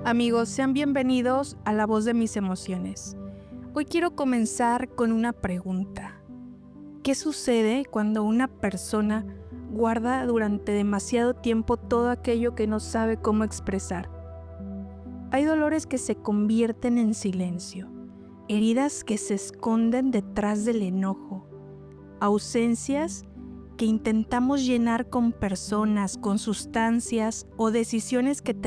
Amigos, sean bienvenidos a La Voz de Mis Emociones. Hoy quiero comenzar con una pregunta. ¿Qué sucede cuando una persona guarda durante demasiado tiempo todo aquello que no sabe cómo expresar? Hay dolores que se convierten en silencio, heridas que se esconden detrás del enojo, ausencias que intentamos llenar con personas, con sustancias o decisiones que